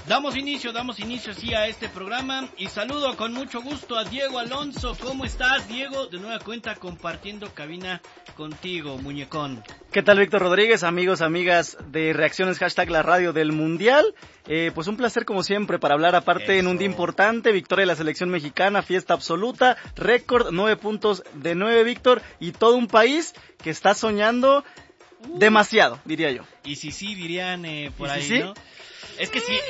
Damos inicio sí a este programa y saludo con mucho gusto a Diego Alonso. ¿Cómo estás, Diego? De nueva cuenta compartiendo cabina contigo, muñecón. ¿Qué tal, Víctor Rodríguez? Amigos, amigas de Reacciones, #la radio del Mundial. Pues un placer como siempre para hablar aparte en un día importante, victoria de la selección mexicana, fiesta absoluta, récord, 9 puntos de 9, Víctor, y todo un país que está soñando demasiado, diría yo. Y sí, dirían por ahí, sí? ¿no? Es que sí.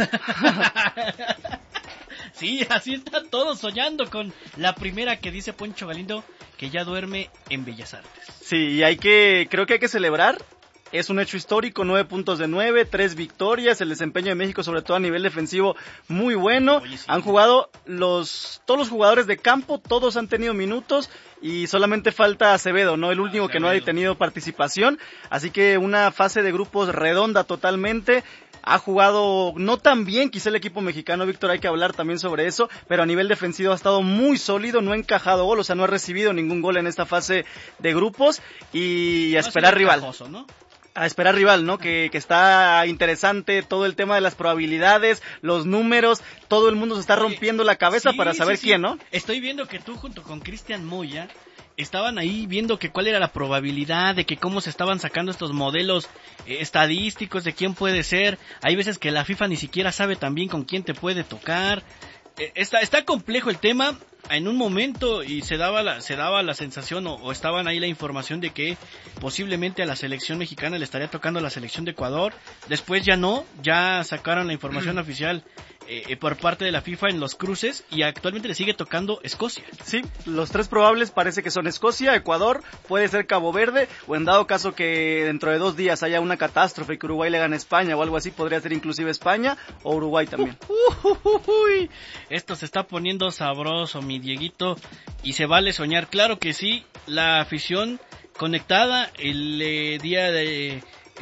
Sí, así están todos soñando con la primera que dice Poncho Galindo, que ya duerme en Bellas Artes. Sí, y creo que hay que celebrar. Es un hecho histórico, 9 puntos de 9, 3 victorias, el desempeño de México, sobre todo a nivel defensivo, muy bueno. Oye, sí. Han jugado todos los jugadores de campo, todos han tenido minutos y solamente falta Acevedo, ¿no? El último que no ha tenido participación. Así que una fase de grupos redonda totalmente. Ha jugado no tan bien, quizá el equipo mexicano, Víctor, hay que hablar también sobre eso, pero a nivel defensivo ha estado muy sólido, no ha encajado gol, o sea, no ha recibido ningún gol en esta fase de grupos y a esperar rival. Cajoso, ¿no? A esperar rival, ¿no? Que está interesante todo el tema de las probabilidades, los números, todo el mundo se está rompiendo la cabeza para saber quién, ¿no? Estoy viendo que tú junto con Cristian Moya estaban ahí viendo que cuál era la probabilidad de que cómo se estaban sacando estos modelos estadísticos de quién puede ser. Hay veces que la FIFA ni siquiera sabe también con quién te puede tocar. Está complejo el tema. En un momento y se daba la sensación o estaban ahí la información de que posiblemente a la selección mexicana le estaría tocando la selección de Ecuador. Después ya no, ya sacaron la información oficial por parte de la FIFA en los cruces y actualmente le sigue tocando Escocia. Sí, los tres probables parece que son Escocia, Ecuador, puede ser Cabo Verde o en dado caso que dentro de 2 días haya una catástrofe y que Uruguay le gane a España o algo así, podría ser inclusive España o Uruguay también. Esto se está poniendo sabroso, mi Dieguito, y se vale soñar, claro que sí. La afición conectada el día de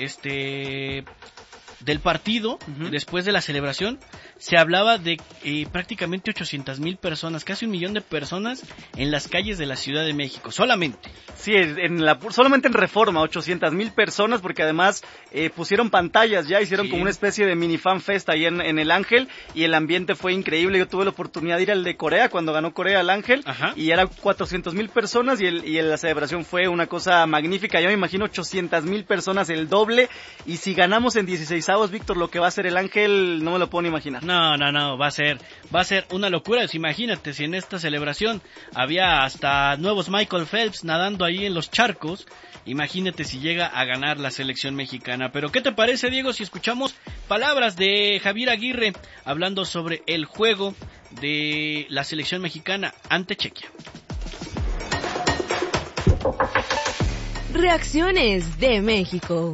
del partido, después de la celebración, se hablaba de prácticamente 800,000 personas, casi 1,000,000 de personas en las calles de la Ciudad de México, solamente. Sí, solamente en Reforma, 800,000 personas, porque además pusieron pantallas ya, hicieron como una especie de mini fan fest ahí en el Ángel, y el ambiente fue increíble. Yo tuve la oportunidad de ir al de Corea, cuando ganó Corea al Ángel, y eran 400,000 personas, y la celebración fue una cosa magnífica. Yo me imagino 800,000 personas, el doble, y si ganamos en 16avos, Víctor, lo que va a ser el Ángel, no me lo puedo ni imaginar. No, va a ser una locura. Imagínate si en esta celebración había hasta nuevos Michael Phelps nadando ahí en los charcos. Imagínate si llega a ganar la selección mexicana. Pero ¿qué te parece, Diego, si escuchamos palabras de Javier Aguirre hablando sobre el juego de la selección mexicana ante Chequia? Reacciones de México.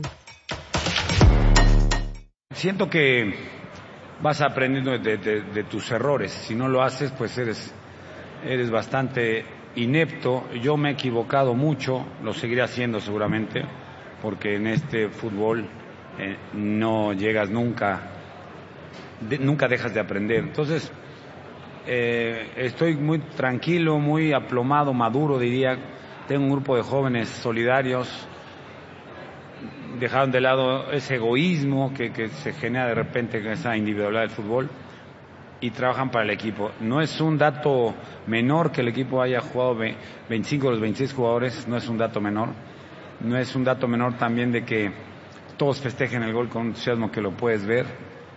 Siento que vas aprendiendo de tus errores. Si no lo haces, pues eres bastante inepto. Yo me he equivocado mucho, lo seguiré haciendo seguramente, porque en este fútbol no llegas nunca dejas de aprender. Entonces, estoy muy tranquilo, muy aplomado, maduro, diría. Tengo un grupo de jóvenes solidarios, dejaron de lado ese egoísmo que se genera de repente con esa individualidad del fútbol y trabajan para el equipo. No es un dato menor que el equipo haya jugado 25 de los 26 jugadores, no es un dato menor. No es un dato menor también de que todos festejen el gol con entusiasmo, que lo puedes ver.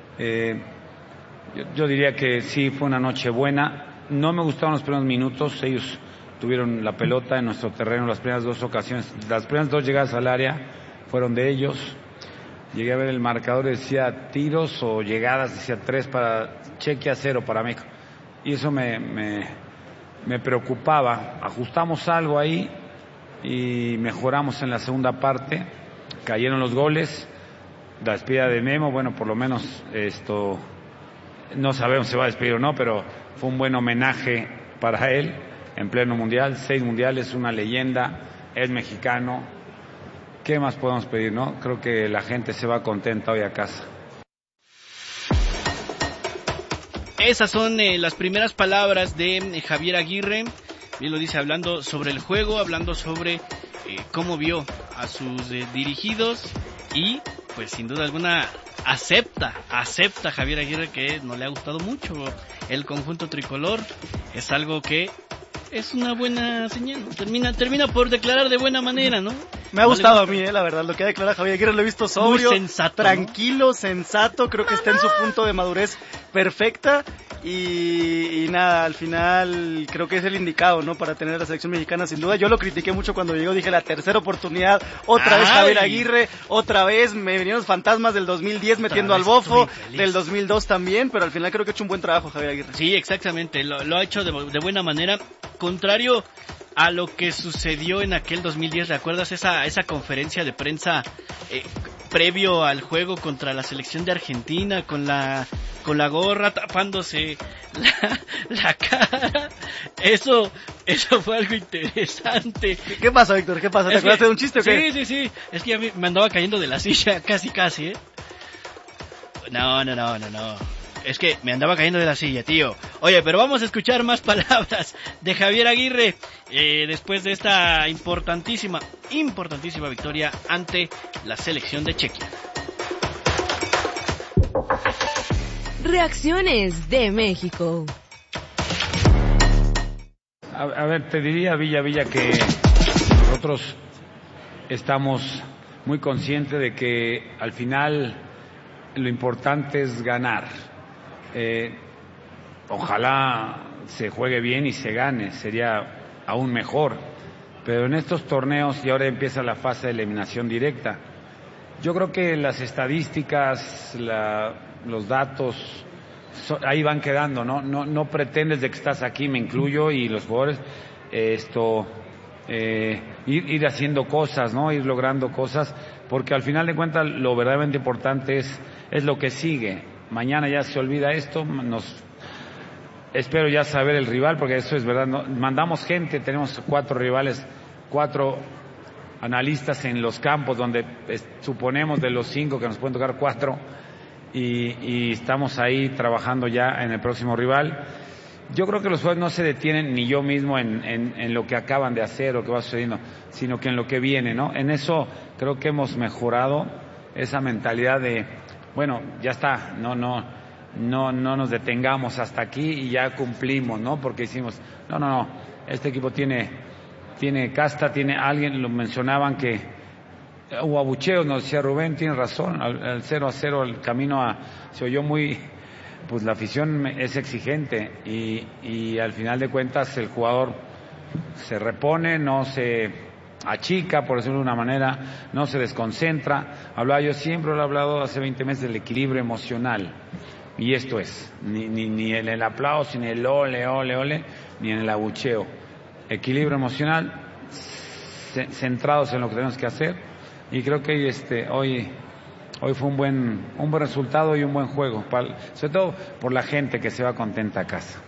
Yo diría que sí, fue una noche buena. No me gustaron los primeros minutos, ellos tuvieron la pelota en nuestro terreno las primeras 2 ocasiones, las primeras 2 llegadas al área fueron de ellos. Llegué a ver el marcador, decía tiros o llegadas, decía 3 para Chequia, 0 para México. Y eso me preocupaba. Ajustamos algo ahí y mejoramos en la segunda parte. Cayeron los goles. La despedida de Memo, bueno, por lo menos no sabemos si va a despedir o no, pero fue un buen homenaje para él en pleno mundial. 6 mundiales, una leyenda, es mexicano. ¿Qué más podemos pedir, no? Creo que la gente se va contenta hoy a casa. Esas son las primeras palabras de Javier Aguirre. Bien lo dice, hablando sobre el juego, hablando sobre cómo vio a sus dirigidos y, pues sin duda alguna, acepta Javier Aguirre que no le ha gustado mucho el conjunto tricolor. Es algo que es una buena señal. Termina por declarar de buena manera, ¿no? Me ha gustado a mí, la verdad, lo que ha declarado Javier Aguirre, lo he visto sobrio, muy sensato, tranquilo, ¿no? sensato, creo que está en su punto de madurez perfecta y nada, al final creo que es el indicado, ¿no? Para tener la selección mexicana, sin duda. Yo lo critiqué mucho cuando llegó, dije la tercera oportunidad, otra vez Javier Aguirre, otra vez me vinieron los fantasmas del 2010 metiendo al bofo, del 2002 también, pero al final creo que ha hecho un buen trabajo Javier Aguirre. Sí, exactamente, lo ha hecho de buena manera, contrario a lo que sucedió en aquel 2010, ¿recuerdas esa conferencia de prensa previo al juego contra la selección de Argentina con la gorra tapándose la cara? Eso fue algo interesante. ¿Qué pasa, Víctor? ¿Qué pasa? ¿Te acuerdas de un chiste o qué? Sí, es que a mí me andaba cayendo de la silla casi, ¿eh? No. Es que me andaba cayendo de la silla, tío. Oye, pero vamos a escuchar más palabras de Javier Aguirre después de esta importantísima victoria ante la selección de Chequia. Reacciones de México. A ver, te diría, Villa, que nosotros estamos muy conscientes de que al final lo importante es ganar. Ojalá se juegue bien y se gane, sería aún mejor, pero en estos torneos y ahora empieza la fase de eliminación directa. Yo creo que las estadísticas, los datos ahí van quedando, no pretendes de que estás aquí, me incluyo, y los jugadores ir haciendo cosas, ir logrando cosas, porque al final de cuentas lo verdaderamente importante es lo que sigue. Mañana ya se olvida esto, espero ya saber el rival, porque eso es verdad, mandamos gente, tenemos 4 rivales, 4 analistas en los campos, donde suponemos de los 5 que nos pueden tocar 4, y estamos ahí trabajando ya en el próximo rival. Yo creo que los jugadores no se detienen, ni yo mismo, en lo que acaban de hacer o que va sucediendo, sino que en lo que viene, ¿no? En eso creo que hemos mejorado esa mentalidad de, bueno, ya está, no nos detengamos hasta aquí y ya cumplimos, ¿no? Porque hicimos, no, este equipo tiene casta, tiene alguien, lo mencionaban que hubo abucheos, nos decía Rubén, tiene razón, al 0-0, el camino se oyó muy, pues la afición es exigente y al final de cuentas el jugador se repone, no se achica, por decirlo de una manera, no se desconcentra. Yo siempre lo he hablado hace 20 meses del equilibrio emocional, y esto es, ni en el aplauso, ni en el ole, ni en el abucheo. Equilibrio emocional, centrados en lo que tenemos que hacer, y creo que hoy fue un buen resultado y un buen juego, sobre todo por la gente que se va contenta a casa.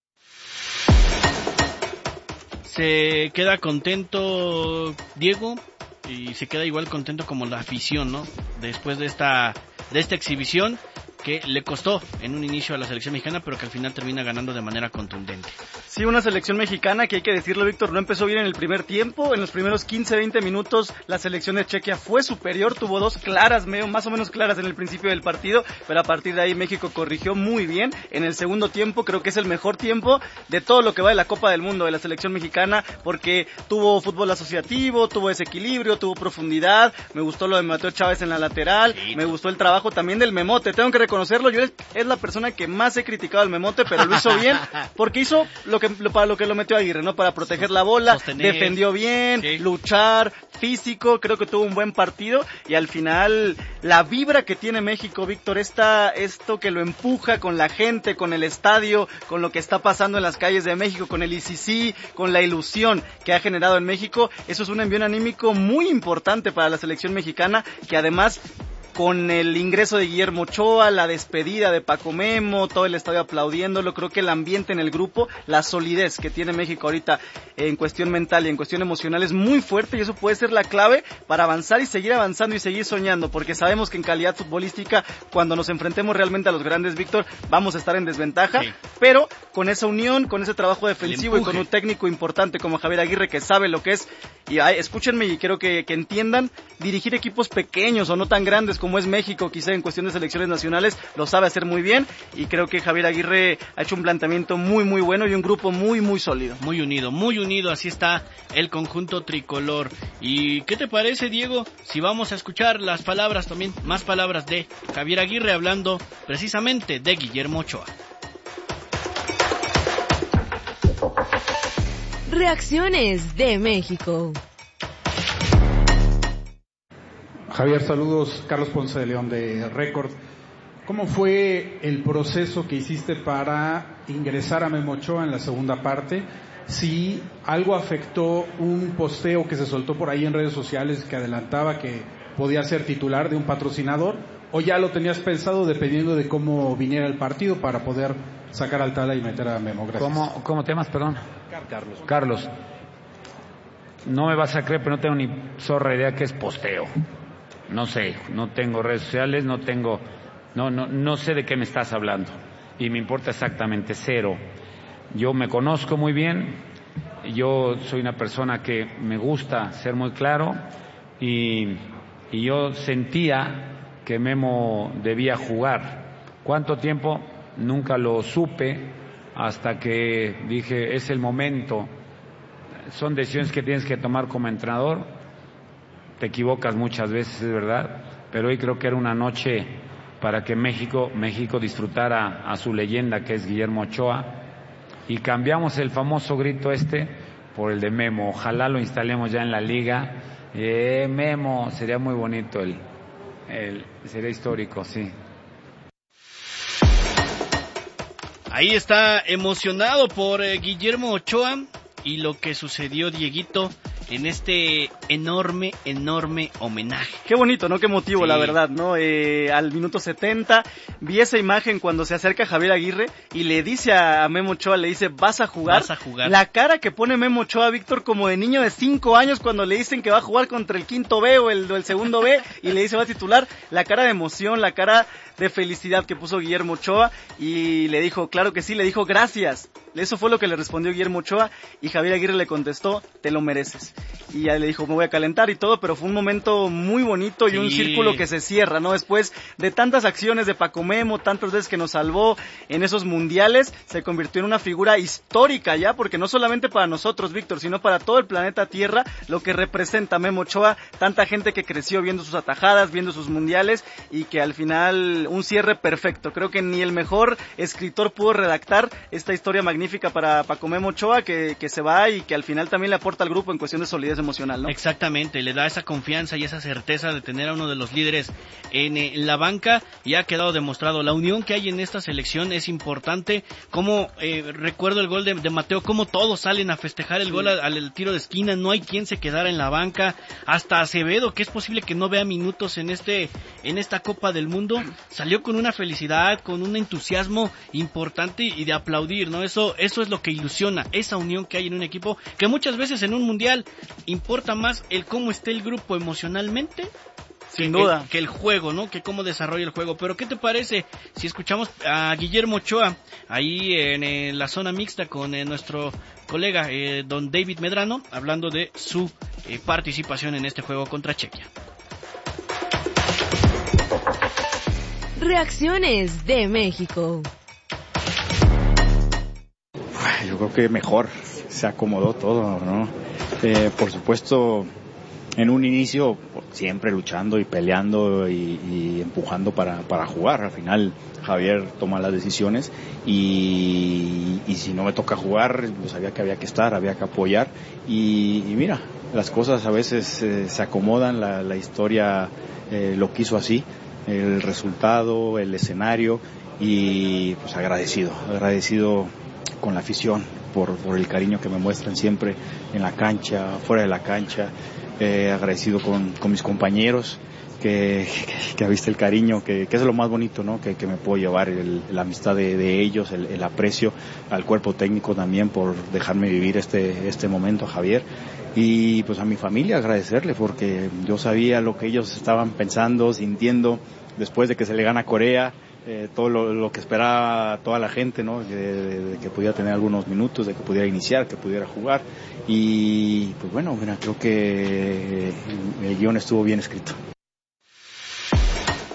Se queda contento Diego y se queda igual contento como la afición, ¿no? Después de esta exhibición que le costó en un inicio a la selección mexicana, pero que al final termina ganando de manera contundente. Sí, una selección mexicana que hay que decirlo, Víctor, no empezó bien en el primer tiempo. En los primeros 15-20 minutos la selección de Chequia fue superior, tuvo 2 claras, más o menos claras en el principio del partido, pero a partir de ahí México corrigió muy bien. En el segundo tiempo creo que es el mejor tiempo de todo lo que va de la Copa del Mundo de la selección mexicana, porque tuvo fútbol asociativo, tuvo desequilibrio, tuvo profundidad. Me gustó lo de Mateo Chávez en la lateral, me gustó el trabajo también del Memote, tengo que reconocerlo, yo es la persona que más he criticado al Memote, pero lo hizo bien, porque hizo para lo que lo metió Aguirre, ¿no? Para proteger la bola, sostener, defendió bien, sí, luchar, físico, creo que tuvo un buen partido, y al final la vibra que tiene México, Víctor, esto que lo empuja con la gente, con el estadio, con lo que está pasando en las calles de México, con el ICC, con la ilusión que ha generado en México, eso es un envío anímico muy importante para la selección mexicana, que además con el ingreso de Guillermo Ochoa, la despedida de Paco Memo, todo el estadio aplaudiéndolo, creo que el ambiente en el grupo, la solidez que tiene México ahorita en cuestión mental y en cuestión emocional es muy fuerte, y eso puede ser la clave para avanzar y seguir avanzando y seguir soñando, porque sabemos que en calidad futbolística, cuando nos enfrentemos realmente a los grandes, Víctor, vamos a estar en desventaja, sí, pero con esa unión, con ese trabajo defensivo y con un técnico importante como Javier Aguirre, que sabe lo que es, y escúchenme y quiero que entiendan, dirigir equipos pequeños o no tan grandes como como es México, quizá en cuestión de selecciones nacionales, lo sabe hacer muy bien, y creo que Javier Aguirre ha hecho un planteamiento muy muy bueno y un grupo muy muy sólido. Muy unido, así está el conjunto tricolor. ¿Y qué te parece, Diego, si vamos a escuchar las palabras también, más palabras de Javier Aguirre hablando precisamente de Guillermo Ochoa? Reacciones de México. Javier, saludos. Carlos Ponce de León de Récord. ¿Cómo fue el proceso que hiciste para ingresar a Memo Ochoa en la segunda parte? Si algo afectó un posteo que se soltó por ahí en redes sociales que adelantaba que podía ser titular de un patrocinador, o ya lo tenías pensado dependiendo de cómo viniera el partido para poder sacar al Tala y meter a Memo. Gracias. ¿Cómo te llamas, perdón? Carlos. No me vas a creer, pero no tengo ni zorra idea qué es posteo. No sé, no tengo redes sociales, no sé de qué me estás hablando. Y me importa exactamente cero. Yo me conozco muy bien, yo soy una persona que me gusta ser muy claro y yo sentía que Memo debía jugar. ¿Cuánto tiempo? Nunca lo supe hasta que dije, es el momento. Son decisiones que tienes que tomar como entrenador. Te equivocas muchas veces, es verdad, pero hoy creo que era una noche para que México disfrutara a su leyenda, que es Guillermo Ochoa, y cambiamos el famoso grito por el de Memo. Ojalá lo instalemos ya en la liga. Memo, sería muy bonito, sería histórico, sí. Ahí está, emocionado por Guillermo Ochoa y lo que sucedió, Dieguito, en este enorme homenaje. Qué bonito, ¿no? Qué emotivo, sí. La verdad, ¿no? Al minuto 70 vi esa imagen cuando se acerca Javier Aguirre y le dice a Memo Ochoa, le dice, ¿vas a jugar? La cara que pone Memo Ochoa, Víctor, como de niño de 5 años cuando le dicen que va a jugar contra el quinto B o el segundo B y le dice va a titular, la cara de emoción, la cara de felicidad que puso Guillermo Ochoa, y le dijo, claro que sí, le dijo gracias. Eso fue lo que le respondió Guillermo Ochoa, y Javier Aguirre le contestó, te lo mereces. Y ya le dijo, me voy a calentar y todo, pero fue un momento muy bonito y un círculo que se cierra, ¿no? Después de tantas acciones de Paco Memo, tantas veces que nos salvó en esos mundiales, se convirtió en una figura histórica ya, porque no solamente para nosotros, Víctor, sino para todo el planeta Tierra, lo que representa Memo Ochoa, tanta gente que creció viendo sus atajadas, viendo sus mundiales, y que al final un cierre perfecto. Creo que ni el mejor escritor pudo redactar esta historia magnífica para Paco Memo Ochoa, que se va y que al final también le aporta al grupo en cuestión de solidez emocional, ¿no? Exactamente, le da esa confianza y esa certeza de tener a uno de los líderes en la banca, y ha quedado demostrado. La unión que hay en esta selección es importante. Como recuerdo el gol de Mateo, como todos salen a festejar el gol al tiro de esquina, no hay quien se quedara en la banca. Hasta Acevedo, que es posible que no vea minutos en esta Copa del Mundo, salió con una felicidad, con un entusiasmo importante y de aplaudir, ¿no? Eso es lo que ilusiona, esa unión que hay en un equipo, que muchas veces en un mundial importa más el cómo esté el grupo emocionalmente, sin duda, que el juego, ¿no? Que cómo desarrolla el juego. Pero ¿qué te parece si escuchamos a Guillermo Ochoa ahí en la zona mixta con nuestro colega don David Medrano, hablando de su participación en este juego contra Chequia? Reacciones de México. Yo creo que mejor se acomodó todo, ¿no? Por supuesto, en un inicio siempre luchando y peleando y empujando para jugar. Al final Javier toma las decisiones y si no me toca jugar, pues sabía que había que estar, había que apoyar, y mira, las cosas a veces se acomodan, la historia lo quiso así, el resultado, el escenario, y pues agradecido con la afición por el cariño que me muestran siempre en la cancha, fuera de la cancha, agradecido con mis compañeros que ha visto el cariño, que es lo más bonito, ¿no? Que me puedo llevar, la amistad de ellos, el aprecio al cuerpo técnico también por dejarme vivir este momento, a Javier, y pues a mi familia agradecerle, porque yo sabía lo que ellos estaban pensando, sintiendo después de que se le gana a Corea, todo lo que esperaba toda la gente, ¿no? De que pudiera tener algunos minutos, de que pudiera iniciar, que pudiera jugar, y pues bueno, creo que el guión estuvo bien escrito.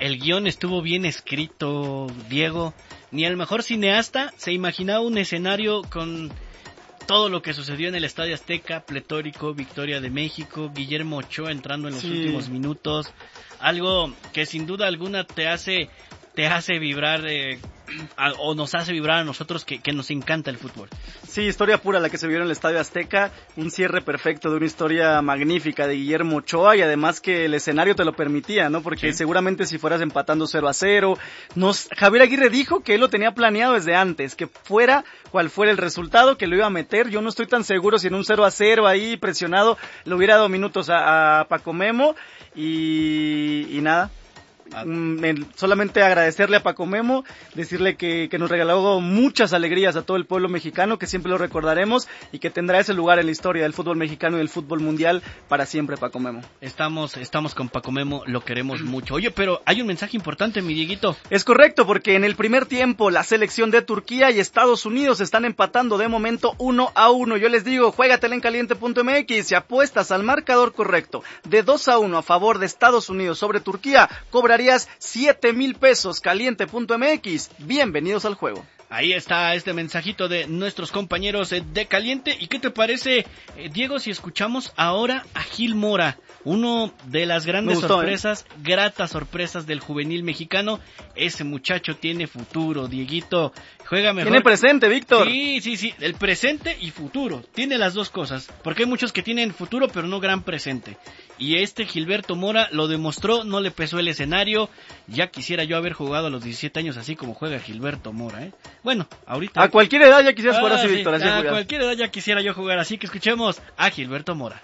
el guión estuvo bien escrito, Diego. Ni el mejor cineasta se imaginaba un escenario con todo lo que sucedió en el Estadio Azteca, pletórico, victoria de México, Guillermo Ochoa entrando en los últimos minutos, algo que sin duda alguna te hace vibrar, o nos hace vibrar a nosotros que nos encanta el fútbol. Sí, historia pura la que se vio en el Estadio Azteca, un cierre perfecto de una historia magnífica de Guillermo Ochoa, y además que el escenario te lo permitía, ¿no? Porque seguramente si fueras empatando 0-0, Javier Aguirre dijo que él lo tenía planeado desde antes, que fuera cual fuera el resultado, que lo iba a meter. Yo no estoy tan seguro si en un 0-0 ahí presionado le hubiera dado minutos a Paco Memo, y nada. Solamente agradecerle a Paco Memo, decirle que nos regaló muchas alegrías a todo el pueblo mexicano, que siempre lo recordaremos y que tendrá ese lugar en la historia del fútbol mexicano y del fútbol mundial para siempre. Paco Memo. Estamos con Paco Memo, lo queremos mucho. Oye, pero hay un mensaje importante, mi Dieguito. Es correcto, porque en el primer tiempo la selección de Turquía y Estados Unidos están empatando de momento 1-1. Yo les digo, juégatela en caliente.mx, si apuestas al marcador correcto de 2-1 a favor de Estados Unidos sobre Turquía, cobrarías 7,000 pesos. Caliente.mx, bienvenidos al juego. Ahí está este mensajito de nuestros compañeros de Caliente. ¿Y qué te parece, Diego, si escuchamos ahora a Gil Mora? Uno de las grandes sorpresas, gratas sorpresas del juvenil mexicano. Ese muchacho tiene futuro, Dieguito. Juega mejor. Tiene presente, Víctor. Sí, el presente y futuro. Tiene las dos cosas. Porque hay muchos que tienen futuro pero no gran presente. Y Gilberto Mora lo demostró, no le pesó el escenario. Ya quisiera yo haber jugado a los 17 años así como juega Gilberto Mora, ¿eh? Bueno, ahorita... A cualquier edad ya quisieras jugar así, sí, Víctor. Así a cualquier edad ya quisiera yo jugar así, que escuchemos a Gilberto Mora.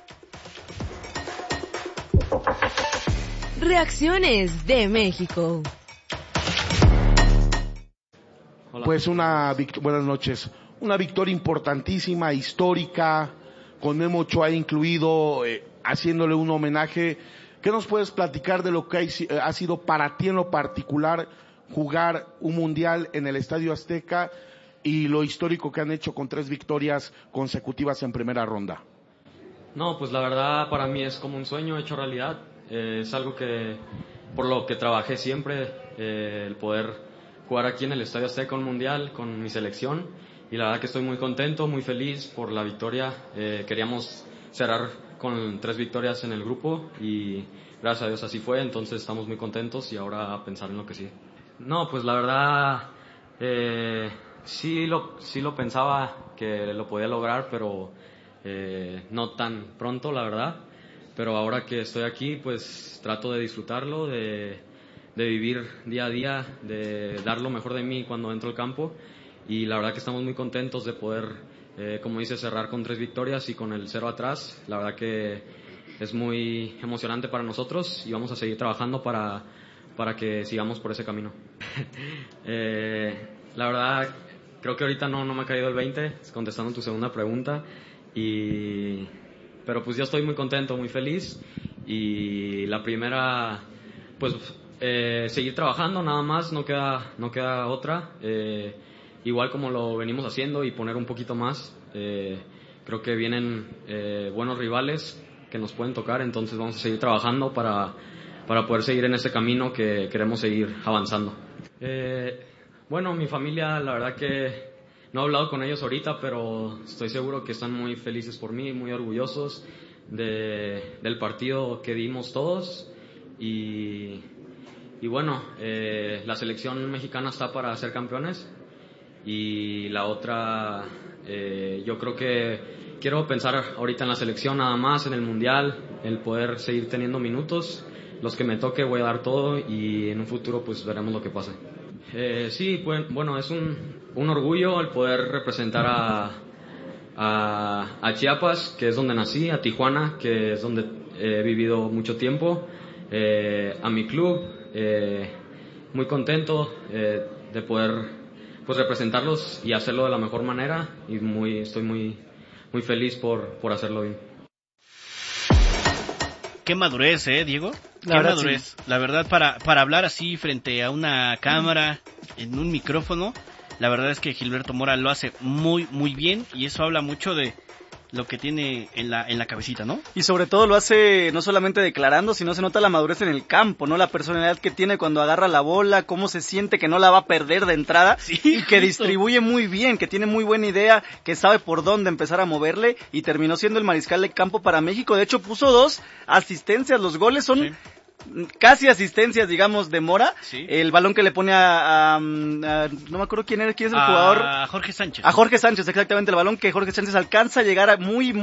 Reacciones de México. Hola. Pues buenas noches. Una victoria importantísima, histórica, con Memo Ochoa incluido, haciéndole un homenaje. ¿Qué nos puedes platicar de lo que ha sido para ti en lo particular jugar un mundial en el Estadio Azteca y lo histórico que han hecho con 3 victorias consecutivas en primera ronda? No, pues la verdad para mí es como un sueño hecho realidad. Es algo que por lo que trabajé siempre, el poder jugar aquí en el Estadio Azteca un mundial con mi selección, y la verdad que estoy muy contento, muy feliz por la victoria. Queríamos cerrar con 3 victorias en el grupo y gracias a Dios así fue, entonces estamos muy contentos y ahora a pensar en lo que sigue. No, pues la verdad sí lo pensaba que lo podía lograr, pero no tan pronto, la verdad. Pero ahora que estoy aquí, pues trato de disfrutarlo, de vivir día a día, de dar lo mejor de mí cuando entro al campo, y la verdad que estamos muy contentos de poder, como dice, cerrar con 3 victorias y con el 0 atrás. La verdad que es muy emocionante para nosotros y vamos a seguir trabajando para que sigamos por ese camino. La verdad, creo que ahorita no me ha caído el 20, contestando tu segunda pregunta, pero pues yo estoy muy contento, muy feliz, y la primera, pues seguir trabajando nada más, no queda otra, igual como lo venimos haciendo, y poner un poquito más. Creo que vienen buenos rivales que nos pueden tocar, entonces vamos a seguir trabajando para poder seguir en ese camino que queremos seguir avanzando. Bueno, mi familia, la verdad que no he hablado con ellos ahorita, pero estoy seguro que están muy felices por mí, muy orgullosos del partido que dimos todos. Y bueno, la selección mexicana está para ser campeones. Y la otra, yo creo que quiero pensar ahorita en la selección nada más, en el mundial, el poder seguir teniendo minutos. Los que me toque voy a dar todo, y en un futuro pues veremos lo que pase. Sí, bueno, es un orgullo el poder representar a Chiapas, que es donde nací, a Tijuana, que es donde he vivido mucho tiempo, a mi club, muy contento de poder pues representarlos y hacerlo de la mejor manera, y estoy muy feliz por hacerlo bien. Qué madurez, Diego. Qué madurez. Sí. La verdad, para hablar así frente a una cámara, en un micrófono, la verdad es que Gilberto Mora lo hace muy, muy bien, y eso habla mucho de lo que tiene en la cabecita, ¿no? Y sobre todo lo hace no solamente declarando, sino se nota la madurez en el campo, ¿no? La personalidad que tiene cuando agarra la bola, cómo se siente que no la va a perder de entrada, sí, y que justo. distribuye muy bien, que tiene muy buena idea, que sabe por dónde empezar a moverle, y terminó siendo el mariscal de campo para México. De hecho, puso 2 asistencias. Los goles son... Sí. Casi asistencias, digamos, de Mora. Sí. El balón que le pone no me acuerdo quién es el jugador. A Jorge Sánchez. A Jorge Sánchez, exactamente, el balón que Jorge Sánchez alcanza a llegar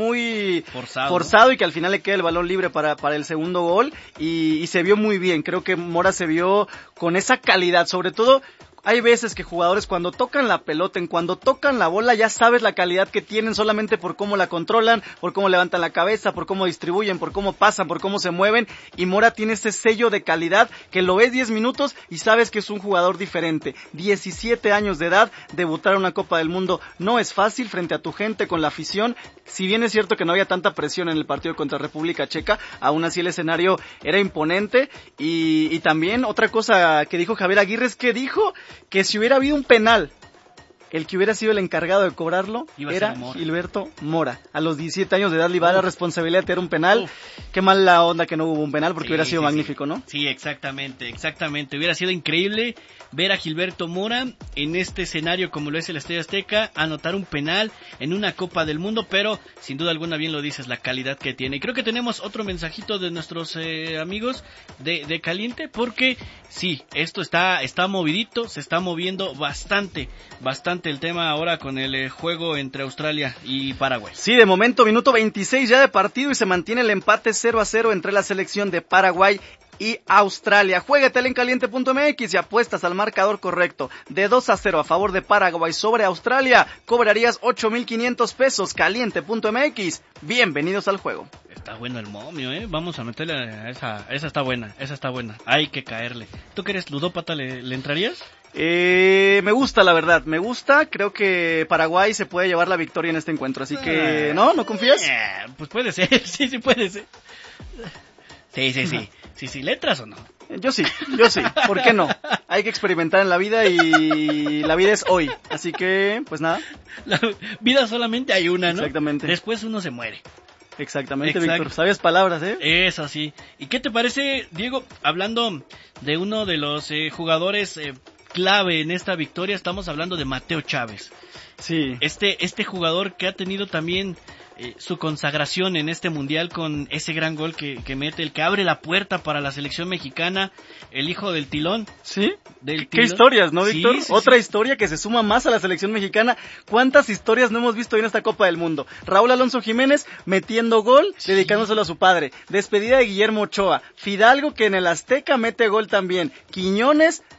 muy forzado, y que al final le queda el balón libre para el segundo gol, y se vio muy bien. Creo que Mora se vio con esa calidad, sobre todo. Hay veces que jugadores cuando tocan la pelota, cuando tocan la bola, ya sabes la calidad que tienen solamente por cómo la controlan, por cómo levantan la cabeza, por cómo distribuyen, por cómo pasan, por cómo se mueven, y Mora tiene ese sello de calidad que lo ves 10 minutos y sabes que es un jugador diferente. 17 años de edad, debutar en una Copa del Mundo no es fácil frente a tu gente, con la afición. Si bien es cierto que no había tanta presión en el partido contra República Checa, aún así el escenario era imponente, y también otra cosa que dijo Javier Aguirre es que dijo que si hubiera habido un penal, el que hubiera sido el encargado de cobrarlo era Gilberto Mora. A los 17 años de edad le iba a dar la responsabilidad de tener un penal. Qué mala onda que no hubo un penal, porque hubiera sido magnífico, ¿no? Sí, exactamente. Hubiera sido increíble ver a Gilberto Mora en este escenario como lo es el Estadio Azteca, anotar un penal en una Copa del Mundo, pero sin duda alguna, bien lo dices, la calidad que tiene. Y creo que tenemos otro mensajito de nuestros amigos de Caliente, porque sí, esto está movidito, se está moviendo bastante el tema ahora con el juego entre Australia y Paraguay. Sí, de momento minuto 26 ya de partido, y se mantiene el empate 0-0 entre la selección de Paraguay y Australia. Juégatela en caliente.mx y apuestas al marcador correcto. De 2-0 a favor de Paraguay sobre Australia, cobrarías 8,500 pesos. Caliente.mx. Bienvenidos al juego. Está bueno el momio, vamos a meterle a esa está buena. Hay que caerle. ¿Tú que eres ludópata, le entrarías? Me gusta, la verdad, creo que Paraguay se puede llevar la victoria en este encuentro, así que, ¿no confías? Pues puede ser, sí puede ser. Sí, ¿letras o no? Yo sí, ¿por qué no? Hay que experimentar en la vida, y la vida es hoy, así que, pues nada. La vida solamente hay una, ¿no? Exactamente. Después uno se muere. Exactamente, Víctor, sabias palabras, Eso sí. ¿Y qué te parece, Diego, hablando de uno de los jugadores clave en esta victoria? Estamos hablando de Mateo Chávez. Sí. Este jugador que ha tenido también su consagración en este mundial con ese gran gol que mete, el que abre la puerta para la selección mexicana, el hijo del Tilón. ¿Sí? ¿Qué historias, no, Víctor? Sí, Otra historia que se suma más a la selección mexicana. ¿Cuántas historias no hemos visto hoy en esta Copa del Mundo? Raúl Alonso Jiménez metiendo gol, dedicándoselo a su padre. Despedida de Guillermo Ochoa. Fidalgo, que en el Azteca mete gol también. Quiñones